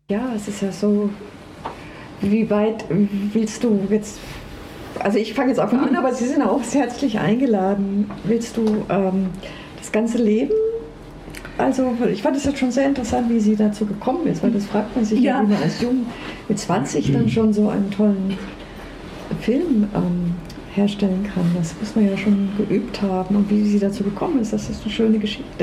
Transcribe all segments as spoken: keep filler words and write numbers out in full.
Ja, es ist ja so, wie weit willst du jetzt, also ich fange jetzt einfach an, aber Sie sind auch sehr herzlich eingeladen. Willst du ähm, das ganze Leben? Also ich fand es jetzt schon sehr interessant, wie sie dazu gekommen ist, weil das fragt man sich ja, wie man als Jung mit zwanzig dann schon so einen tollen Film ähm, herstellen kann. Das muss man ja schon geübt haben. Und wie sie dazu gekommen ist, das ist eine schöne Geschichte.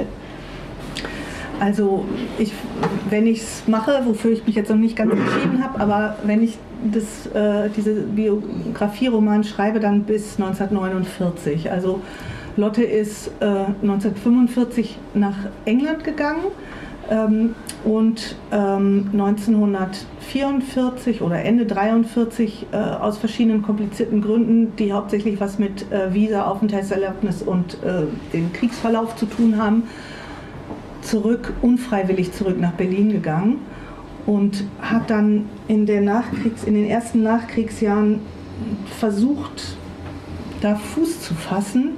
Also ich, wenn ich es mache, wofür ich mich jetzt noch nicht ganz entschieden habe, aber wenn ich das, äh, diese Biografieroman schreibe, dann bis neunzehnhundertneunundvierzig. Also Lotte ist äh, neunzehnhundertfünfundvierzig nach England gegangen ähm, und ähm, neunzehnhundertvierundvierzig oder Ende dreiundvierzig äh, aus verschiedenen komplizierten Gründen, die hauptsächlich was mit äh, Visa, Aufenthaltserlaubnis und äh, dem Kriegsverlauf zu tun haben, zurück, unfreiwillig zurück nach Berlin gegangen und hat dann in, der Nachkriegs-, in den ersten Nachkriegsjahren versucht, da Fuß zu fassen,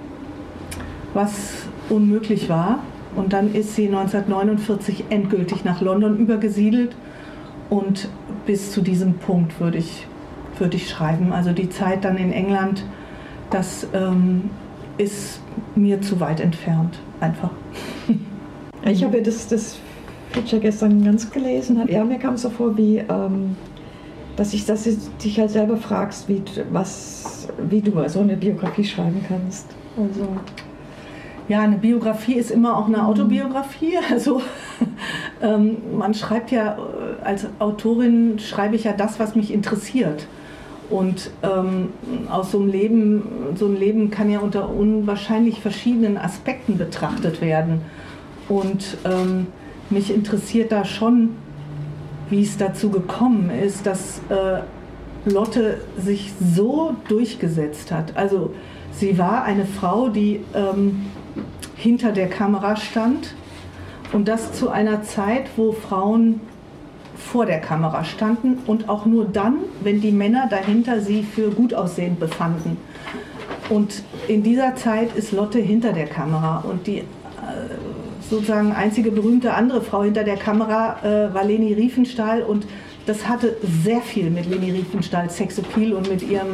was unmöglich war. Und dann ist sie neunzehnhundertneunundvierzig endgültig nach London übergesiedelt und bis zu diesem Punkt würde ich, würde ich schreiben. Also die Zeit dann in England, das ähm, ist mir zu weit entfernt, einfach. Ich habe das, das Feature gestern ganz gelesen. Ja, mir kam es so vor, wie, ähm, dass ich dass du dich halt selber fragst, wie, was, wie du so eine Biografie schreiben kannst. Also ja, eine Biografie ist immer auch eine Autobiografie. Also ähm, man schreibt ja, als Autorin schreibe ich ja das, was mich interessiert. Und ähm, aus so einem Leben, so ein Leben kann ja unter unwahrscheinlich verschiedenen Aspekten betrachtet werden. Und ähm, mich interessiert da schon, wie es dazu gekommen ist, dass äh, Lotte sich so durchgesetzt hat. Also sie war eine Frau, die ähm, hinter der Kamera stand und das zu einer Zeit, wo Frauen vor der Kamera standen und auch nur dann, wenn die Männer dahinter sie für gut aussehend befanden. Und in dieser Zeit ist Lotte hinter der Kamera und die sozusagen einzige berühmte andere Frau hinter der Kamera äh, war Leni Riefenstahl und das hatte sehr viel mit Leni Riefenstahls Sexappeal und mit ihren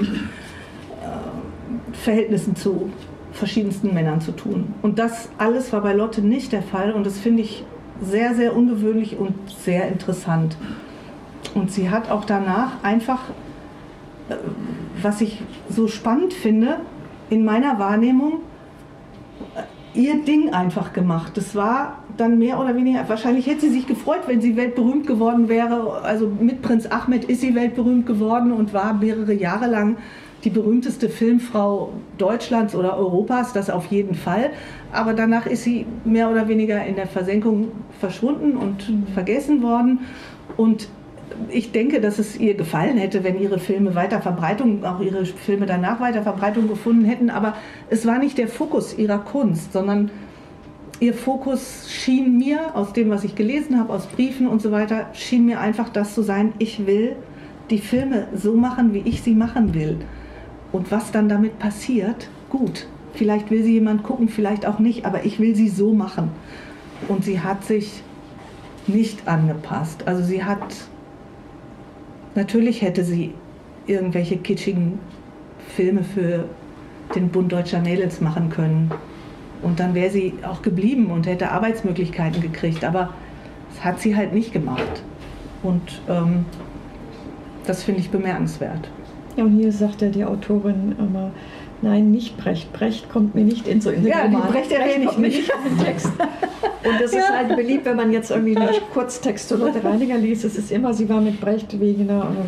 äh, Verhältnissen zu verschiedensten Männern zu tun. Und das alles war bei Lotte nicht der Fall und das finde ich sehr, sehr ungewöhnlich und sehr interessant. Und sie hat auch danach einfach, äh, was ich so spannend finde, in meiner Wahrnehmung, ihr Ding einfach gemacht. Das war dann mehr oder weniger, wahrscheinlich hätte sie sich gefreut, wenn sie weltberühmt geworden wäre. Also mit Prinz Ahmed ist sie weltberühmt geworden und war mehrere Jahre lang die berühmteste Filmfrau Deutschlands oder Europas, das auf jeden Fall. Aber danach ist sie mehr oder weniger in der Versenkung verschwunden und vergessen worden. Und ich denke, dass es ihr gefallen hätte, wenn ihre Filme weiter Verbreitung, auch ihre Filme danach weiter Verbreitung gefunden hätten. Aber es war nicht der Fokus ihrer Kunst, sondern ihr Fokus schien mir, aus dem, was ich gelesen habe, aus Briefen und so weiter, schien mir einfach das zu sein, ich will die Filme so machen, wie ich sie machen will. Und was dann damit passiert, gut. Vielleicht will sie jemand gucken, vielleicht auch nicht, aber ich will sie so machen. Und sie hat sich nicht angepasst. Also sie hat... Natürlich hätte sie irgendwelche kitschigen Filme für den Bund Deutscher Mädels machen können. Und dann wäre sie auch geblieben und hätte Arbeitsmöglichkeiten gekriegt. Aber das hat sie halt nicht gemacht. Und ähm, das finde ich bemerkenswert. Ja, und hier sagt ja die Autorin immer, nein, nicht Brecht. Brecht kommt mir nicht in so in den ja, Roman. Brecht erwähne ich nicht. In den Text. Und das ja. ist halt beliebt, wenn man jetzt irgendwie einen Kurztext zu Lotte Reiniger liest. Es ist immer, sie war mit Brecht, Wegener und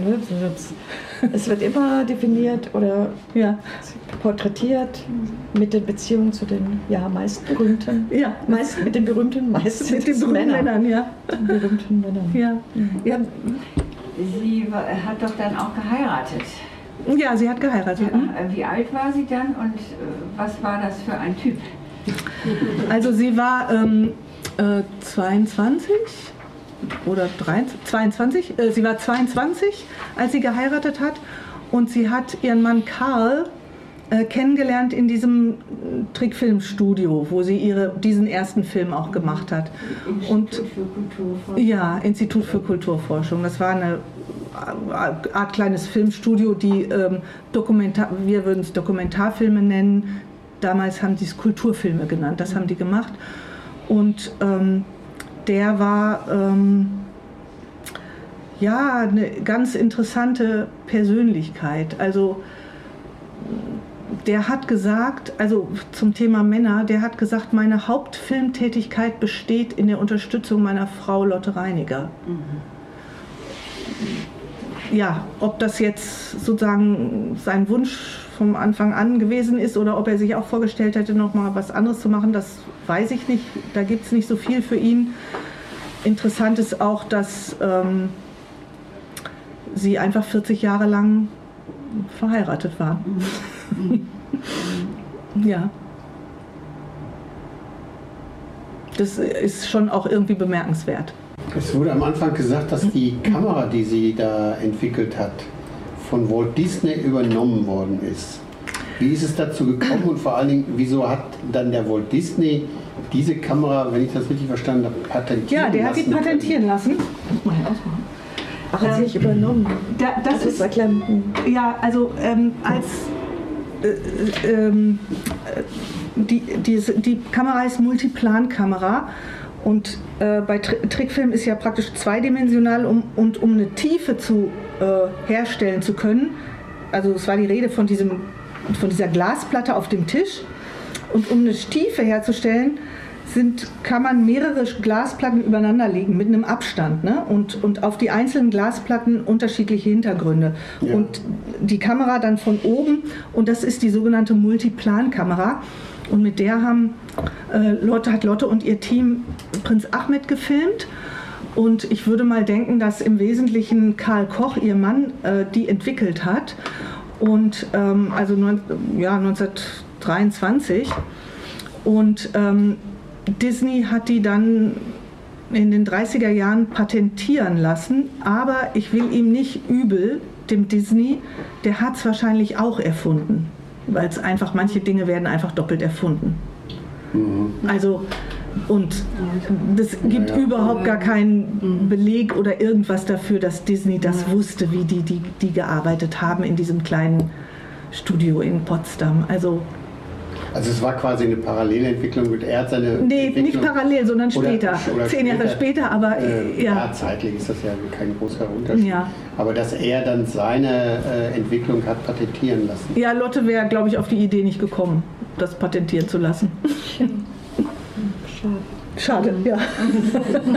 es wird immer definiert oder ja. porträtiert mit den Beziehungen zu den ja, meist berühmten, ja. meist mit den berühmten, meist mit den berühmten Männern. Männern ja. Den berühmten Männern. Ja. Mhm. Ja. Sie hat doch dann auch geheiratet. Ja, sie hat geheiratet. Ja, wie alt war sie dann und was war das für ein Typ? Also sie war ähm, äh, zweiundzwanzig oder dreiundzwanzig, zweiundzwanzig. Äh, sie war zweiundzwanzig, als sie geheiratet hat und sie hat ihren Mann Karl äh, kennengelernt in diesem Trickfilmstudio, wo sie ihre, diesen ersten Film auch gemacht hat. Institut Und, für Kulturforschung. Ja, Institut für Kulturforschung. Das war eine Art kleines Filmstudio, die ähm, Dokumentar, wir würden es Dokumentarfilme nennen. Damals haben sie es Kulturfilme genannt. Das haben die gemacht. Und ähm, der war ähm, ja eine ganz interessante Persönlichkeit. Also der hat gesagt, also zum Thema Männer, der hat gesagt, meine Hauptfilmtätigkeit besteht in der Unterstützung meiner Frau Lotte Reiniger. Mhm. Ja, ob das jetzt sozusagen sein Wunsch vom Anfang an gewesen ist oder ob er sich auch vorgestellt hätte, noch mal was anderes zu machen, das weiß ich nicht. Da gibt es nicht so viel für ihn. Interessant ist auch, dass ähm, sie einfach vierzig Jahre lang verheiratet waren. Ja. Das ist schon auch irgendwie bemerkenswert. Es wurde am Anfang gesagt, dass die Kamera, die sie da entwickelt hat, von Walt Disney übernommen worden ist. Wie ist es dazu gekommen und vor allen Dingen, wieso hat dann der Walt Disney diese Kamera, wenn ich das richtig verstanden habe, patentieren lassen? Ja, der lassen hat die patentieren können? lassen. Muss man ja ausmachen. Ach, hat sie nicht übernommen? Da, das, das ist ist erklären. Ja, also ähm, als äh, ähm, die, die, die Kamera ist Multiplan-Kamera und äh, bei Tri- Trickfilm ist ja praktisch zweidimensional um, und um eine Tiefe zu äh, herstellen zu können. Also es war die Rede von, diesem, von dieser Glasplatte auf dem Tisch und um eine Tiefe herzustellen, Sind, kann man mehrere Glasplatten übereinander legen mit einem Abstand, ne? und, und auf die einzelnen Glasplatten unterschiedliche Hintergründe. Ja. Und die Kamera dann von oben, und das ist die sogenannte Multiplan-Kamera. Und mit der haben, äh, Lotte, hat Lotte und ihr Team Prinz Ahmed gefilmt. Und ich würde mal denken, dass im Wesentlichen Karl Koch, ihr Mann, äh, die entwickelt hat. Und ähm, also neun, ja, neunzehnhundertdreiundzwanzig. Und ähm, Disney hat die dann in den dreißiger Jahren patentieren lassen, aber ich will ihm nicht übel, dem Disney, der hat es wahrscheinlich auch erfunden, weil es einfach, manche Dinge werden einfach doppelt erfunden. Mhm. Also, und es gibt ja, ja. überhaupt gar keinen Beleg oder irgendwas dafür, dass Disney das ja. wusste, wie die, die, die gearbeitet haben in diesem kleinen Studio in Potsdam. Also, Also es war quasi eine Parallelentwicklung und er hat seine Nee, nicht parallel, sondern später. Oder, oder Zehn Jahre später, später aber äh, ja. ja. Zeitlich ist das ja kein großer Unterschied. Ja. Aber dass er dann seine äh, Entwicklung hat patentieren lassen. Ja, Lotte wäre, glaube ich, auf die Idee nicht gekommen, das patentieren zu lassen. Schade. Schade, ja.